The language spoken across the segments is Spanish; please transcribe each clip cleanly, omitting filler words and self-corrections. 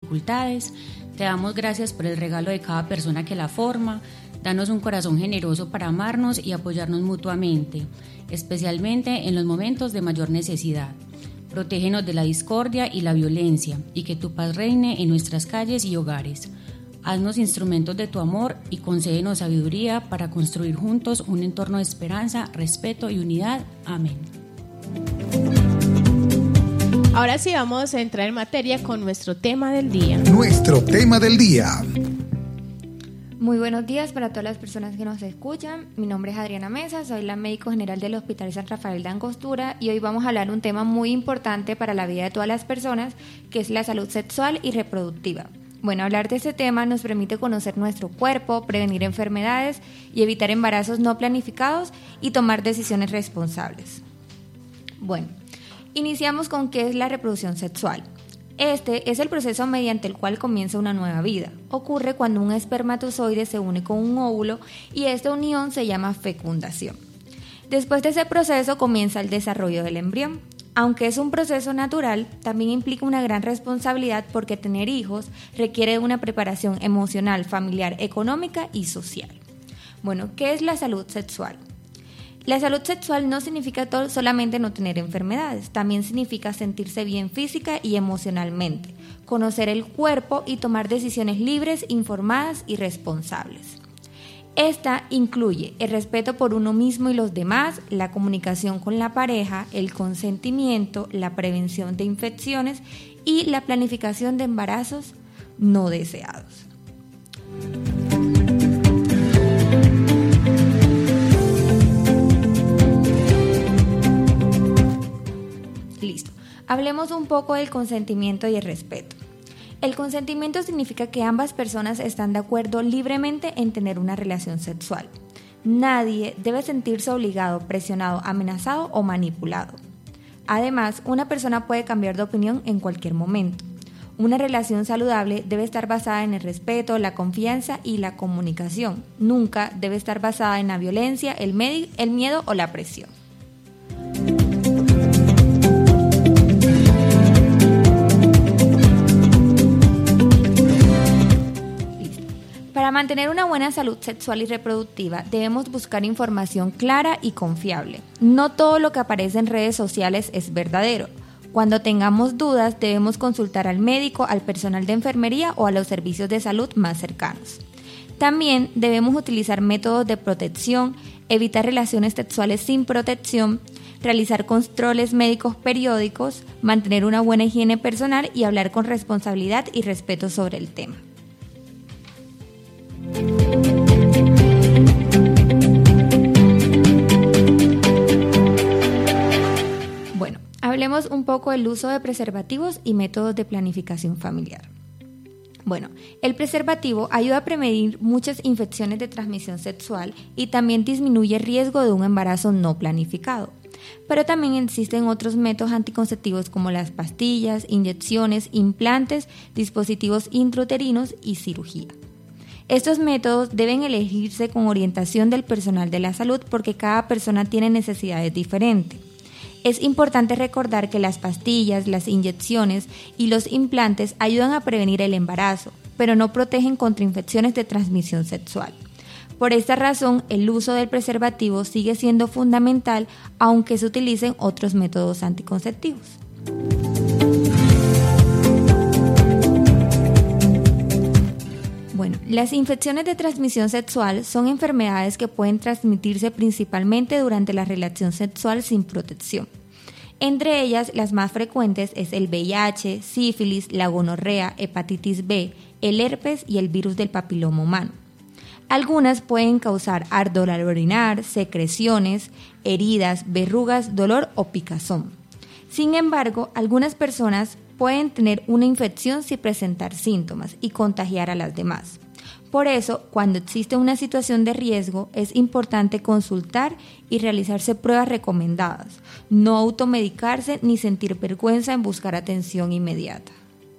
dificultades. Te damos gracias por el regalo de cada persona que la forma. Danos un corazón generoso para amarnos y apoyarnos mutuamente, especialmente en los momentos de mayor necesidad. Protégenos de la discordia y la violencia, y que tu paz reine en nuestras calles y hogares. Haznos instrumentos de tu amor y concédenos sabiduría para construir juntos un entorno de esperanza, respeto y unidad. Amén. Ahora sí vamos a entrar en materia con nuestro tema del día. Nuestro tema del día. Muy buenos días para todas las personas que nos escuchan. Mi nombre es Adriana Mesa, soy la médico general del Hospital San Rafael de Angostura y hoy vamos a hablar de un tema muy importante para la vida de todas las personas, que es la salud sexual y reproductiva. Bueno, hablar de este tema nos permite conocer nuestro cuerpo, prevenir enfermedades y evitar embarazos no planificados y tomar decisiones responsables. Bueno, iniciamos con qué es la reproducción sexual. Este es el proceso mediante el cual comienza una nueva vida. Ocurre cuando un espermatozoide se une con un óvulo y esta unión se llama fecundación. Después de ese proceso comienza el desarrollo del embrión. Aunque es un proceso natural, también implica una gran responsabilidad porque tener hijos requiere de una preparación emocional, familiar, económica y social. Bueno, ¿qué es la salud sexual? La salud sexual no significa solamente no tener enfermedades, también significa sentirse bien física y emocionalmente, conocer el cuerpo y tomar decisiones libres, informadas y responsables. Esta incluye el respeto por uno mismo y los demás, la comunicación con la pareja, el consentimiento, la prevención de infecciones y la planificación de embarazos no deseados. Listo. Hablemos un poco del consentimiento y el respeto. El consentimiento significa que ambas personas están de acuerdo libremente en tener una relación sexual. Nadie debe sentirse obligado, presionado, amenazado o manipulado. Además, una persona puede cambiar de opinión en cualquier momento. Una relación saludable debe estar basada en el respeto, la confianza y la comunicación. Nunca debe estar basada en la violencia, el miedo o la presión. Para mantener una buena salud sexual y reproductiva debemos buscar información clara y confiable. No todo lo que aparece en redes sociales es verdadero. Cuando tengamos dudas debemos consultar al médico, al personal de enfermería o a los servicios de salud más cercanos. También debemos utilizar métodos de protección, evitar relaciones sexuales sin protección, realizar controles médicos periódicos, mantener una buena higiene personal y hablar con responsabilidad y respeto sobre el tema. Bueno, hablemos un poco del uso de preservativos y métodos de planificación familiar. Bueno, el preservativo ayuda a prevenir muchas infecciones de transmisión sexual y también disminuye el riesgo de un embarazo no planificado. Pero también existen otros métodos anticonceptivos como las pastillas, inyecciones, implantes, dispositivos intrauterinos y cirugía. Estos métodos deben elegirse con orientación del personal de la salud porque cada persona tiene necesidades diferentes. Es importante recordar que las pastillas, las inyecciones y los implantes ayudan a prevenir el embarazo, pero no protegen contra infecciones de transmisión sexual. Por esta razón, el uso del preservativo sigue siendo fundamental aunque se utilicen otros métodos anticonceptivos. Bueno, las infecciones de transmisión sexual son enfermedades que pueden transmitirse principalmente durante la relación sexual sin protección. Entre ellas, las más frecuentes es el VIH, sífilis, la gonorrea, hepatitis B, el herpes y el virus del papiloma humano. Algunas pueden causar ardor al orinar, secreciones, heridas, verrugas, dolor o picazón. Sin embargo, algunas personas pueden tener una infección sin presentar síntomas y contagiar a las demás. Por eso, cuando existe una situación de riesgo, es importante consultar y realizarse pruebas recomendadas, no automedicarse ni sentir vergüenza en buscar atención inmediata.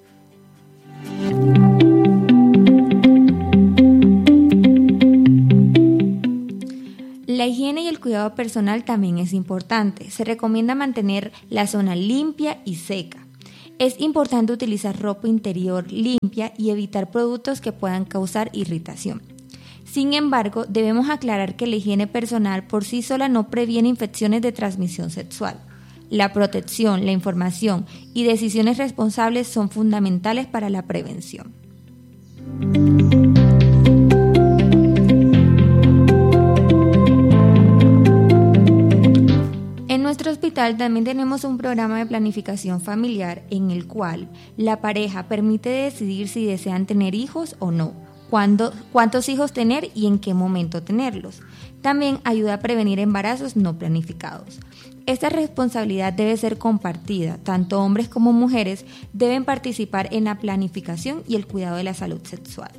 La higiene y el cuidado personal también es importante. Se recomienda mantener la zona limpia y seca. Es importante utilizar ropa interior limpia y evitar productos que puedan causar irritación. Sin embargo, debemos aclarar que la higiene personal por sí sola no previene infecciones de transmisión sexual. La protección, la información y decisiones responsables son fundamentales para la prevención. En nuestro hospital también tenemos un programa de planificación familiar en el cual la pareja permite decidir si desean tener hijos o no, cuántos hijos tener y en qué momento tenerlos. También ayuda a prevenir embarazos no planificados. Esta responsabilidad debe ser compartida, tanto hombres como mujeres deben participar en la planificación y el cuidado de la salud sexual.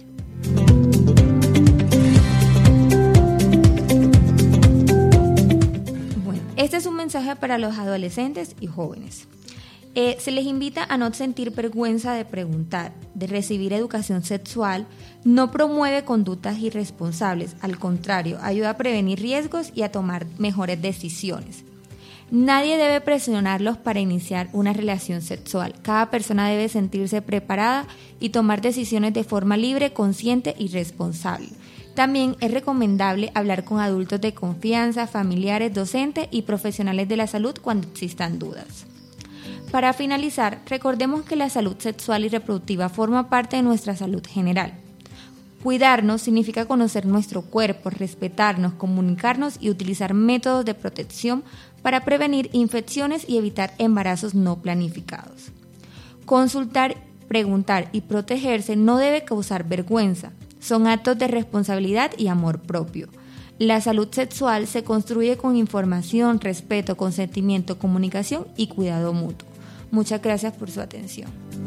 Bueno, este es un mensaje para los adolescentes y jóvenes. Se les invita a no sentir vergüenza de preguntar, de recibir educación sexual, no promueve conductas irresponsables, al contrario, ayuda a prevenir riesgos y a tomar mejores decisiones. Nadie debe presionarlos para iniciar una relación sexual. Cada persona debe sentirse preparada y tomar decisiones de forma libre, consciente y responsable. También es recomendable hablar con adultos de confianza, familiares, docentes y profesionales de la salud cuando existan dudas. Para finalizar, recordemos que la salud sexual y reproductiva forma parte de nuestra salud general. Cuidarnos significa conocer nuestro cuerpo, respetarnos, comunicarnos y utilizar métodos de protección para prevenir infecciones y evitar embarazos no planificados. Consultar, preguntar y protegerse no debe causar vergüenza. Son actos de responsabilidad y amor propio. La salud sexual se construye con información, respeto, consentimiento, comunicación y cuidado mutuo. Muchas gracias por su atención.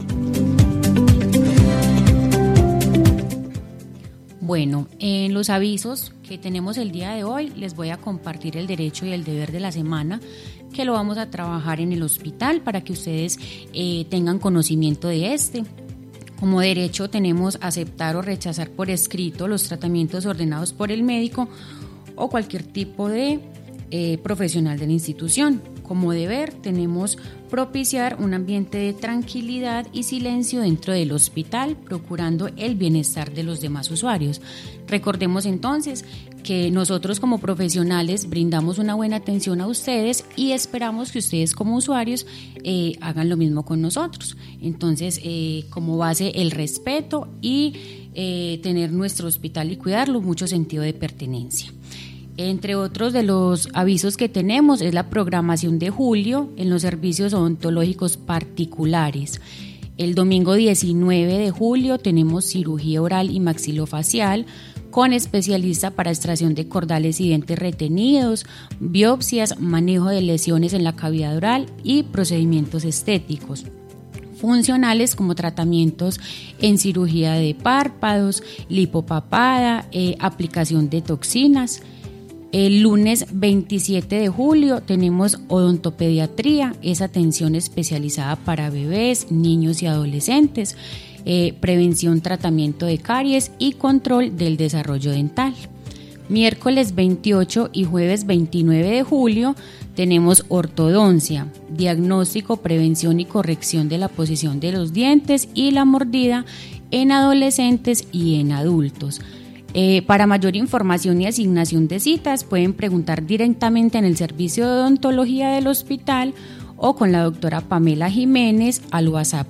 Bueno, en los avisos que tenemos el día de hoy les voy a compartir el derecho y el deber de la semana, que lo vamos a trabajar en el hospital para que ustedes tengan conocimiento de este. Como derecho tenemos aceptar o rechazar por escrito los tratamientos ordenados por el médico o cualquier tipo de profesional de la institución. Como deber tenemos propiciar un ambiente de tranquilidad y silencio dentro del hospital, procurando el bienestar de los demás usuarios. Recordemos entonces que nosotros como profesionales brindamos una buena atención a ustedes y esperamos que ustedes como usuarios hagan lo mismo con nosotros. Entonces, como base el respeto y tener nuestro hospital y cuidarlo, mucho sentido de pertenencia. Entre otros de los avisos que tenemos es la programación de julio en los servicios odontológicos particulares. El domingo 19 de julio tenemos cirugía oral y maxilofacial con especialista para extracción de cordales y dientes retenidos, biopsias, manejo de lesiones en la cavidad oral y procedimientos estéticos funcionales como tratamientos en cirugía de párpados, lipopapada, aplicación de toxinas. El lunes 27 de julio tenemos odontopediatría, es atención especializada para bebés, niños y adolescentes, prevención, tratamiento de caries y control del desarrollo dental. Miércoles 28 y jueves 29 de julio tenemos ortodoncia, diagnóstico, prevención y corrección de la posición de los dientes y la mordida en adolescentes y en adultos. Para mayor información y asignación de citas pueden preguntar directamente en el servicio de odontología del hospital o con la doctora Pamela Jiménez al WhatsApp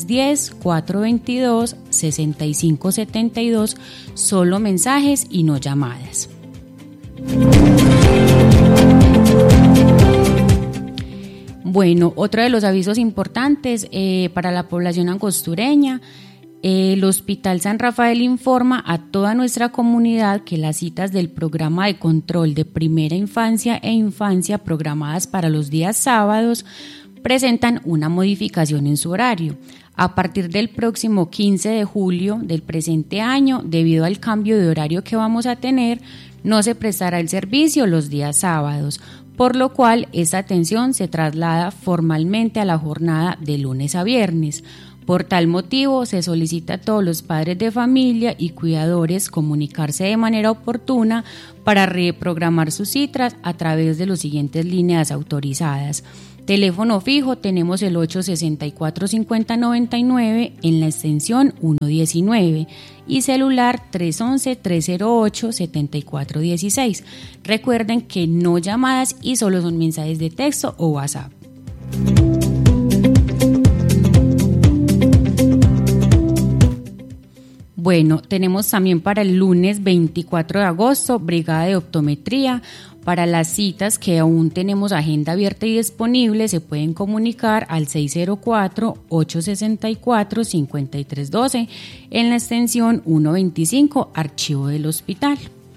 310-422-6572, solo mensajes y no llamadas. Bueno, otro de los avisos importantes para la población angostureña. El Hospital San Rafael informa a toda nuestra comunidad que las citas del programa de control de primera infancia e infancia programadas para los días sábados presentan una modificación en su horario. A partir del próximo 15 de julio del presente año, debido al cambio de horario que vamos a tener, no se prestará el servicio los días sábados, por lo cual esta atención se traslada formalmente a la jornada de lunes a viernes. Por tal motivo, se solicita a todos los padres de familia y cuidadores comunicarse de manera oportuna para reprogramar sus citas a través de las siguientes líneas autorizadas: Teléfono fijo tenemos el 864-5099 en la extensión 119 y celular 311-308-7416. Recuerden que no llamadas y solo son mensajes de texto o WhatsApp. Bueno, tenemos también para el lunes 24 de agosto, brigada de optometría. Para las citas que aún tenemos agenda abierta y disponible, se pueden comunicar al 604-864-5312 en la extensión 125, archivo del hospital.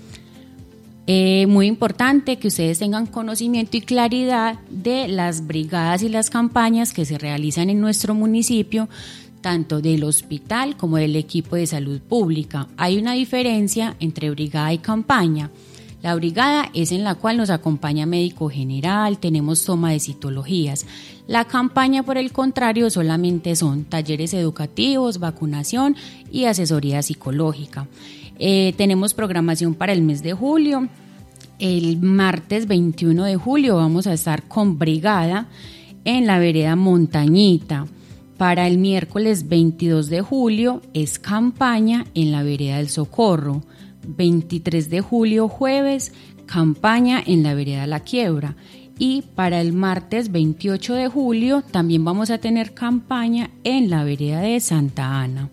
Muy importante que ustedes tengan conocimiento y claridad de las brigadas y las campañas que se realizan en nuestro municipio, tanto del hospital como del equipo de salud pública. Hay una diferencia entre brigada y campaña. La brigada es en la cual nos acompaña médico general, tenemos toma de citologías. La campaña, por el contrario, solamente son talleres educativos, vacunación y asesoría psicológica. Tenemos programación para el mes de julio. El martes 21 de julio vamos a estar con brigada en la vereda Montañita. Para el miércoles 22 de julio es campaña en la vereda del Socorro. 23 de julio, jueves, campaña en la vereda La Quiebra. Y para el martes 28 de julio también vamos a tener campaña en la vereda de Santa Ana.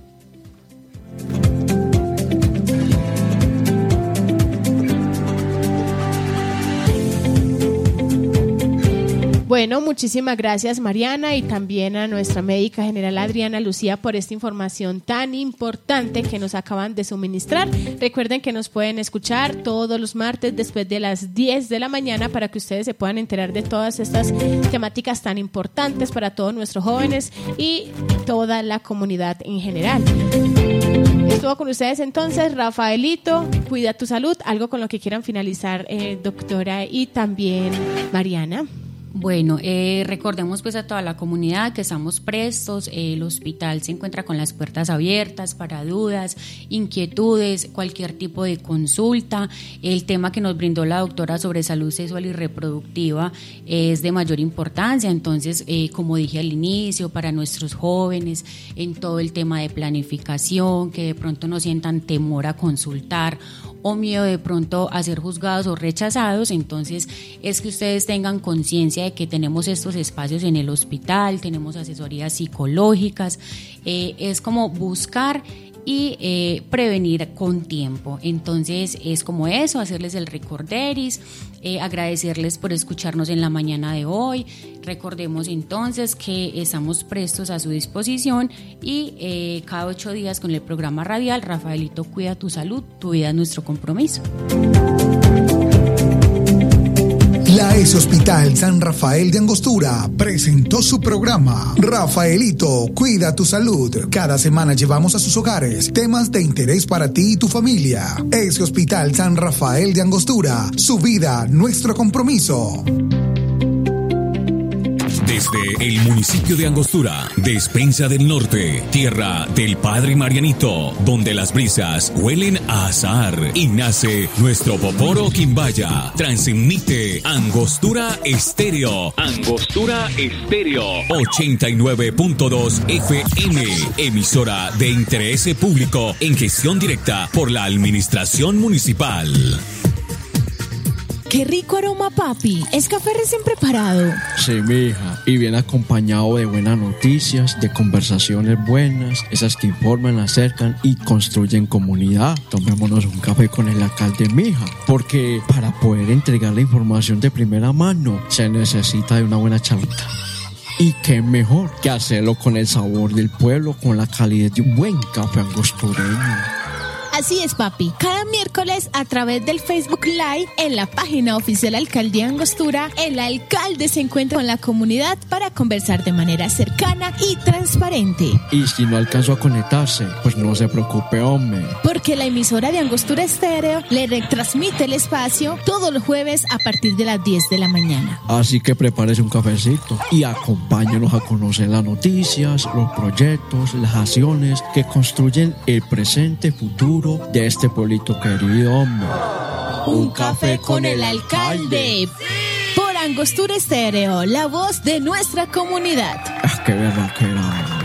Bueno, muchísimas gracias, Mariana, y también a nuestra médica general Adriana Lucía por esta información tan importante que nos acaban de suministrar. Recuerden que nos pueden escuchar todos los martes después de las 10 de la mañana para que ustedes se puedan enterar de todas estas temáticas tan importantes para todos nuestros jóvenes y toda la comunidad en general. Estuvo con ustedes entonces Rafaelito, cuida tu salud, algo con lo que quieran finalizar, doctora, y también Mariana. Bueno, recordemos pues a toda la comunidad que estamos prestos, el hospital se encuentra con las puertas abiertas para dudas, inquietudes, cualquier tipo de consulta. El tema que nos brindó la doctora sobre salud sexual y reproductiva es de mayor importancia, entonces como dije al inicio, para nuestros jóvenes en todo el tema de planificación, que de pronto no sientan temor a consultar o miedo de pronto a ser juzgados o rechazados, entonces es que ustedes tengan conciencia de que tenemos estos espacios en el hospital, tenemos asesorías psicológicas, es como buscar y prevenir con tiempo. Entonces es como eso, hacerles el recorderis, agradecerles por escucharnos en la mañana de hoy. Recordemos entonces que estamos prestos a su disposición y cada 8 días con el programa radial Rafaelito Cuida tu Salud, tu vida es nuestro compromiso. La ES Hospital San Rafael de Angostura presentó su programa Rafaelito, Cuida tu Salud. Cada semana llevamos a sus hogares temas de interés para ti y tu familia. ES Hospital San Rafael de Angostura, su vida, nuestro compromiso. Desde el municipio de Angostura, Despensa del Norte, tierra del Padre Marianito, donde las brisas huelen a azahar y nace nuestro Poporo Quimbaya. Transmite Angostura Estéreo. Angostura Estéreo 89.2 FM, emisora de interés público en gestión directa por la administración municipal. ¡Qué rico aroma, papi! ¿Es café recién preparado? Sí, mija, y bien acompañado de buenas noticias, de conversaciones buenas, esas que informan, acercan y construyen comunidad. Tomémonos un café con el alcalde, mija, porque para poder entregar la información de primera mano se necesita de una buena charlita. Y qué mejor que hacerlo con el sabor del pueblo, con la calidez de un buen café angostureño. Así es, papi. Cada miércoles a través del Facebook Live en la página oficial Alcaldía Angostura, el alcalde se encuentra con la comunidad para conversar de manera cercana y transparente. Y si no alcanzó a conectarse, pues no se preocupe, hombre. Porque la emisora de Angostura Estéreo le retransmite el espacio todos los jueves a partir de las 10 de la mañana. Así que prepárese un cafecito y acompáñenos a conocer las noticias, los proyectos, las acciones que construyen el presente, futuro de este pueblito querido, hombre. Un café con el alcalde. Por Angostura Estéreo, la voz de nuestra comunidad. Qué verdad que era.